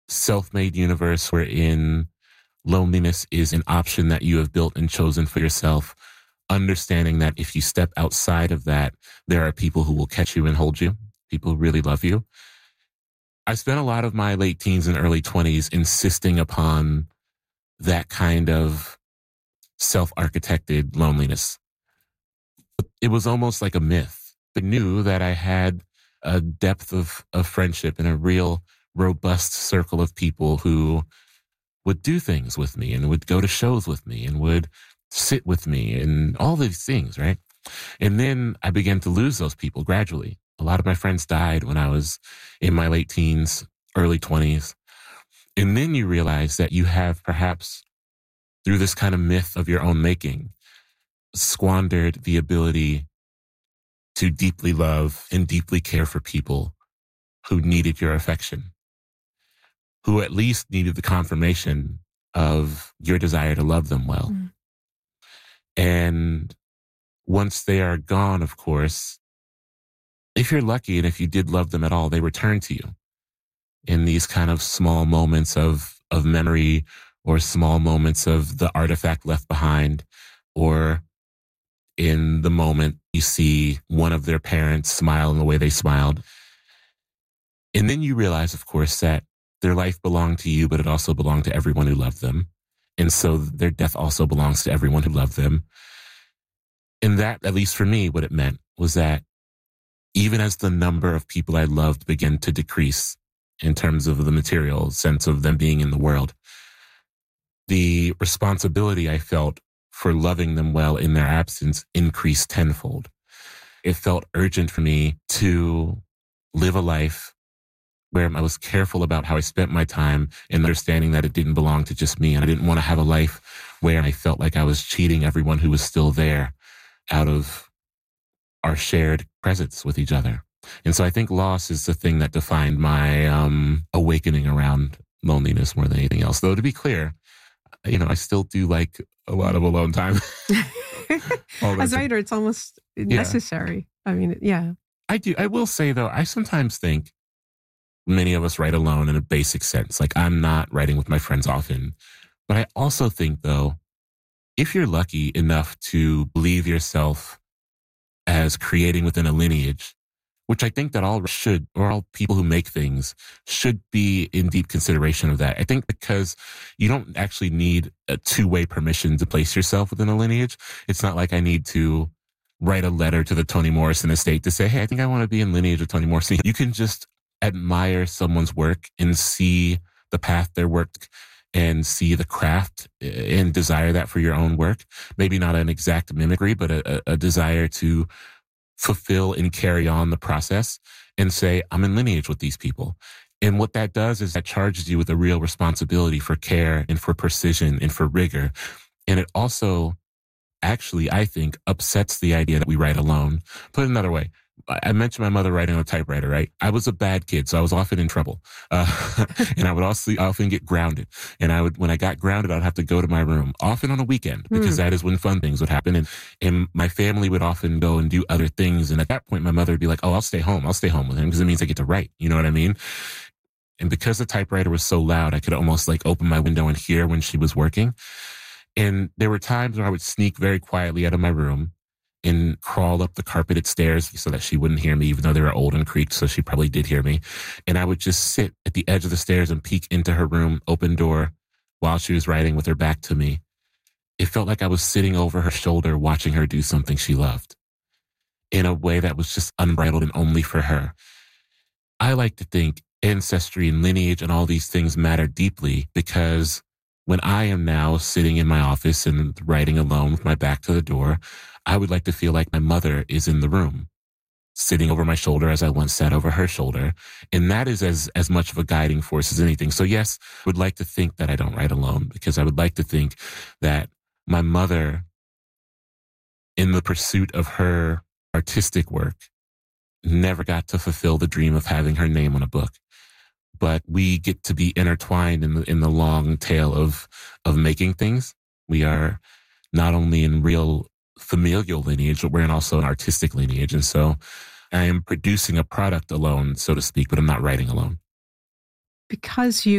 self-made universe wherein loneliness is an option that you have built and chosen for yourself, understanding that if you step outside of that, there are people who will catch you and hold you, people who really love you. I spent a lot of my late teens and early 20s insisting upon that kind of self-architected loneliness. It was almost like a myth. I knew that I had a depth of friendship and a real robust circle of people who would do things with me and would go to shows with me and would sit with me and all these things, right? And then I began to lose those people gradually. A lot of my friends died when I was in my late teens, early 20s. And then you realize that you have perhaps, through this kind of myth of your own making, squandered the ability to deeply love and deeply care for people who needed your affection, who at least needed the confirmation of your desire to love them well. Mm. And once they are gone, of course, if you're lucky and if you did love them at all, they return to you in these kind of small moments of memory, or small moments of the artifact left behind, or in the moment you see one of their parents smile in the way they smiled. And then you realize, of course, that their life belonged to you, but it also belonged to everyone who loved them. And so their death also belongs to everyone who loved them. And that, at least for me, what it meant was that even as the number of people I loved began to decrease in terms of the material sense of them being in the world, the responsibility I felt for loving them well in their absence increased tenfold. It felt urgent for me to live a life where I was careful about how I spent my time and understanding that it didn't belong to just me. And I didn't want to have a life where I felt like I was cheating everyone who was still there out of our shared presence with each other. And so I think loss is the thing that defined my awakening around loneliness more than anything else. Though, to be clear, I still do like a lot of alone time. As a writer, it's almost necessary. I mean, yeah. I do. I will say, though, I sometimes think many of us write alone in a basic sense. Like, I'm not writing with my friends often. But I also think, though, if you're lucky enough to believe yourself as creating within a lineage, which I think that all people who make things should be in deep consideration of that. I think because you don't actually need a two-way permission to place yourself within a lineage. It's not like I need to write a letter to the Toni Morrison estate to say, hey, I think I want to be in lineage of Toni Morrison. You can just admire someone's work and see the path their work and see the craft and desire that for your own work. Maybe not an exact mimicry, but a desire to fulfill and carry on the process and say, I'm in lineage with these people. And what that does is that charges you with a real responsibility for care and for precision and for rigor. And it also actually, I think, upsets the idea that we write alone. Put it another way, I mentioned my mother writing on a typewriter, right? I was a bad kid, so I was often in trouble. And I would also often get grounded. And when I got grounded, I'd have to go to my room, often on a weekend, because that is when fun things would happen. And my family would often go and do other things. And at that point, my mother would be like, oh, I'll stay home with him because it means I get to write. You know what I mean? And because the typewriter was so loud, I could almost like open my window and hear when she was working. And there were times where I would sneak very quietly out of my room and crawl up the carpeted stairs so that she wouldn't hear me, even though they were old and creaked, so she probably did hear me. And I would just sit at the edge of the stairs and peek into her room, open door, while she was writing with her back to me. It felt like I was sitting over her shoulder watching her do something she loved in a way that was just unbridled and only for her. I like to think ancestry and lineage and all these things matter deeply because when I am now sitting in my office and writing alone with my back to the door, I would like to feel like my mother is in the room, sitting over my shoulder as I once sat over her shoulder. And that is as much of a guiding force as anything. So yes, I would like to think that I don't write alone because I would like to think that my mother, in the pursuit of her artistic work, never got to fulfill the dream of having her name on a book. But we get to be intertwined in the long tail of making things. We are not only in real familial lineage, but we're also an artistic lineage. And so I am producing a product alone, so to speak, but I'm not writing alone. Because